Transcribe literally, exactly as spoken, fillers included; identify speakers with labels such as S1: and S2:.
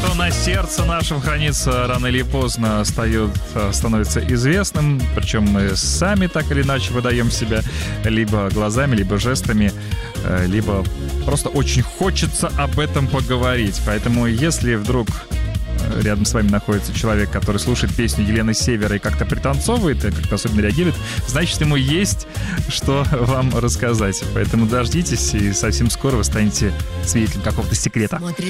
S1: что на сердце нашем хранится, рано или поздно встает, становится известным. Причем мы сами так или иначе выдаем себя либо глазами, либо жестами, либо просто очень хочется об этом поговорить. Поэтому если вдруг рядом с вами находится человек, который слушает песню Елены Севера и как-то пританцовывает, и как-то особенно реагирует, значит, ему есть что вам рассказать. Поэтому дождитесь, и совсем скоро вы станете свидетелем какого-то секрета.
S2: Смотришь